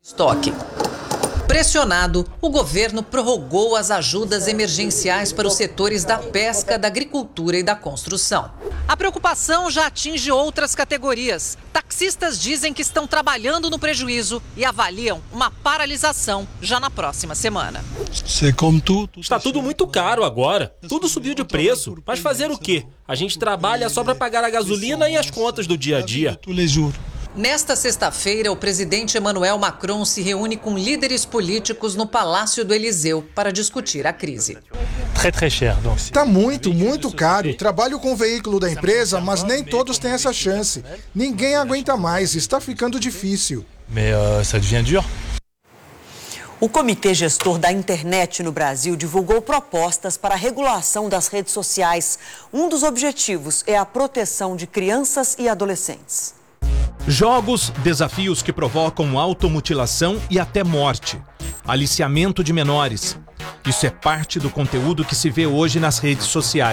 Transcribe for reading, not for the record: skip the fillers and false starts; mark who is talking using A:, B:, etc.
A: Estoque. Pressionado, o governo prorrogou as ajudas emergenciais para os setores da pesca, da agricultura e da construção. A preocupação já atinge outras categorias. Taxistas dizem que estão trabalhando no prejuízo e avaliam uma paralisação já na próxima semana.
B: Está tudo muito caro agora. Tudo subiu de preço. Mas fazer o quê? A gente trabalha só para pagar a gasolina e as contas do dia a dia.
A: Nesta sexta-feira, o presidente Emmanuel Macron se reúne com líderes políticos no Palácio do Eliseu para discutir a crise.
C: Está muito caro. Trabalho com o veículo da empresa, mas nem todos têm essa chance. Ninguém aguenta mais, está ficando difícil.
D: O Comitê Gestor da Internet no Brasil divulgou propostas para a regulação das redes sociais. Um dos objetivos é a proteção de crianças e adolescentes.
E: Jogos, desafios que provocam automutilação e até morte. Aliciamento de menores. Isso é parte do conteúdo que se vê hoje nas redes sociais.